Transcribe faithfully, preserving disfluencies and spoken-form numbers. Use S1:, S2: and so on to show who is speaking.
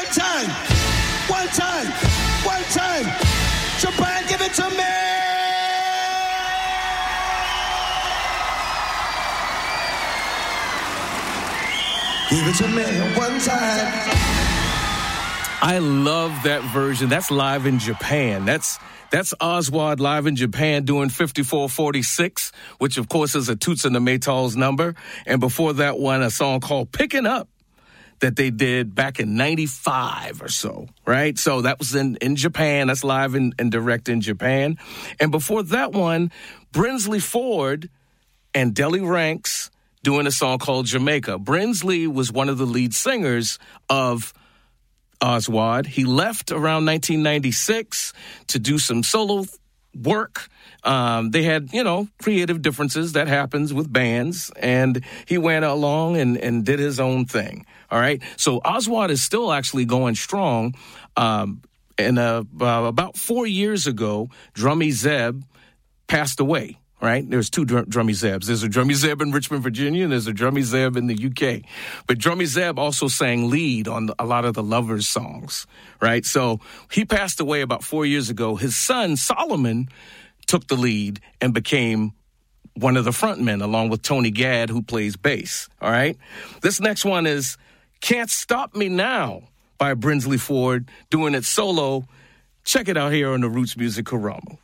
S1: One time. One time. One time. Japan, give it to me. Give it to me one time.
S2: I love that version. That's live in Japan. That's that's Oswald live in Japan doing fifty-four forty-six, which of course is a Toots and the Maytals number. And before that one, a song called Picking Up that they did back in ninety-five or so, right? So that was in, in Japan. That's live and, and direct in Japan. And before that one, Brinsley Ford and Deli Ranks doing a song called Jamaica. Brinsley was one of the lead singers of Oswald. He left around nineteen ninety-six to do some solo work. Um, they had, you know, creative differences. That happens with bands. And he went along and, and did his own thing. All right. So Oswald is still actually going strong. Um, and uh, uh, about four years ago, Drummy Zeb passed away. Right? There's two dr- Drummy Zebs. There's a Drummy Zeb in Richmond, Virginia, and there's a Drummy Zeb in the U K. But Drummy Zeb also sang lead on a lot of the Lovers songs, right? So he passed away about four years ago. His son, Solomon, took the lead and became one of the frontmen, along with Tony Gadd, who plays bass, all right? This next one is Can't Stop Me Now by Brinsley Ford, doing it solo. Check it out here on the Roots Music Karamo.